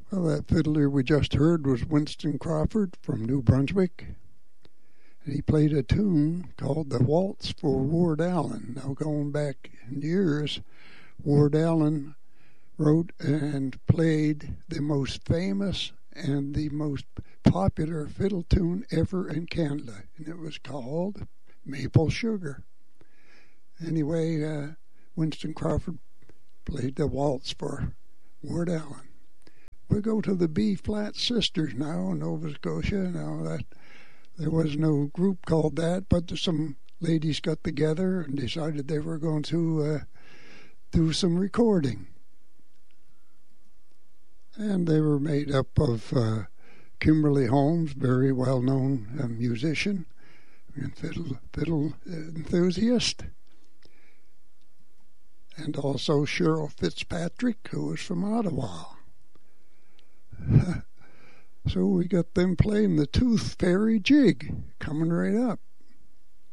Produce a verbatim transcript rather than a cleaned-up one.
Well, that fiddler we just heard was Winston Crawford from New Brunswick. And he played a tune called The Waltz for Ward Allen. Now, going back in years, Ward Allen wrote and played the most famous and the most popular fiddle tune ever in Canada, and it was called Maple Sugar. Anyway, uh, Winston Crawford played the waltz for Ward Allen. We go to the B-flat Sisters now in Nova Scotia. Now, that there was no group called that, but some ladies got together and decided they were going to uh, do some recording. And they were made up of uh, Kimberly Holmes, very well-known uh, musician and fiddle, fiddle enthusiast, and also Cheryl Fitzpatrick, who was from Ottawa. So we got them playing the Tooth Fairy Jig, coming right up.